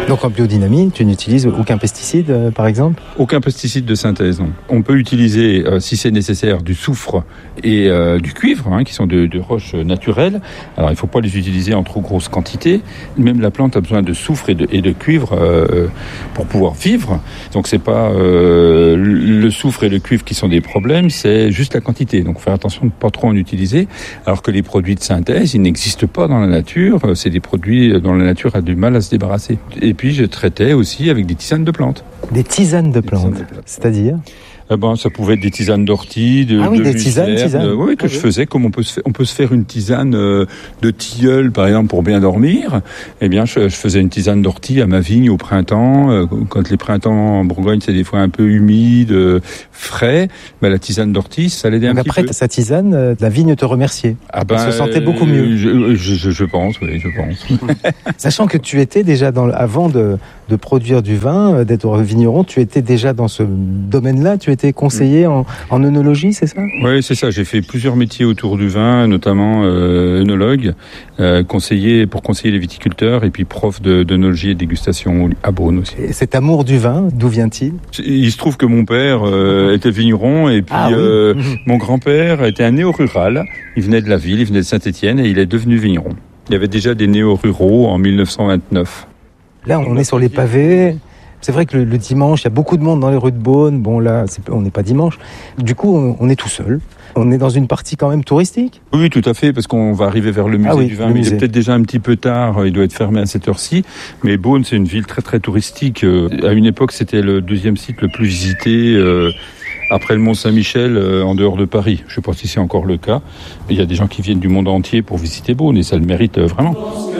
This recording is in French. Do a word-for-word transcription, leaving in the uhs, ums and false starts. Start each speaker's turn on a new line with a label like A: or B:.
A: Donc en biodynamie, tu n'utilises aucun pesticide, euh, par exemple ?
B: Aucun pesticide de synthèse, non. On peut utiliser, euh, si c'est nécessaire, du soufre et euh, du cuivre, hein, qui sont de, de roches naturelles. Alors il ne faut pas les utiliser en trop grosse quantité. Même la plante a besoin de soufre et de, et de cuivre euh, pour pouvoir vivre. Donc c'est pas euh, le soufre et le cuivre qui sont des problèmes, c'est juste la quantité. Donc faire attention de ne pas trop en utiliser. Alors que les produits de synthèse, ils n'existent pas dans la nature. C'est des produits dont la nature a du mal à se débarrasser. Et puis je traitais aussi avec des tisanes de plantes.
A: Des tisanes de plantes, tisanes de plantes. C'est-à-dire ?
B: Eh ben, ça pouvait être des tisanes d'ortie, de,
A: ah oui,
B: de
A: des
B: lucerne,
A: tisanes, tisanes.
B: De, oui, que ah, je oui. faisais comme on peut se faire, on peut se faire une tisane euh, de tilleul, par exemple, pour bien dormir. Eh bien, je, je faisais une tisane d'ortie à ma vigne au printemps. Euh, quand les printemps en Bourgogne, c'est des fois un peu humide, euh, frais, ben, la tisane d'ortie, ça l'aidait
A: Donc
B: un
A: après,
B: petit peu.
A: Après, sa tisane, euh, la vigne te remerciait.
B: Ah ben,
A: elle se sentait beaucoup mieux.
B: Je, je, je, je pense, oui, je pense.
A: Sachant que tu étais déjà, dans, avant de, de produire du vin, d'être vigneron, tu étais déjà dans ce domaine-là, tu étais conseiller en En, en œnologie, c'est ça ?
B: Oui, c'est ça. J'ai fait plusieurs métiers autour du vin, notamment euh, œnologue, euh, conseiller pour conseiller les viticulteurs et puis prof de, d'œnologie et de dégustation à Beaune aussi.
A: Et cet amour du vin, d'où vient-il ?
B: Il se trouve que mon père euh, était vigneron et puis ah, oui. euh, mon grand-père était un néo-rural. Il venait de la ville, il venait de Saint-Étienne et il est devenu vigneron. Il y avait déjà des néo-ruraux en mille neuf cent vingt-neuf.
A: Là, on est sur les pavés. C'est vrai que le, le dimanche, il y a beaucoup de monde dans les rues de Beaune. Bon, là, c'est, on n'est pas dimanche. Du coup, on, on est tout seul. On est dans une partie quand même touristique.
B: Oui, tout à fait, parce qu'on va arriver vers le musée
A: ah oui,
B: du vin. Il est peut-être déjà un petit peu tard, il doit être fermé à cette heure-ci. Mais Beaune, c'est une ville très, très touristique. À une époque, c'était le deuxième site le plus visité euh, après le Mont-Saint-Michel, euh, en dehors de Paris. Je ne sais pas si c'est encore le cas. Il y a des gens qui viennent du monde entier pour visiter Beaune, et ça le mérite euh, vraiment.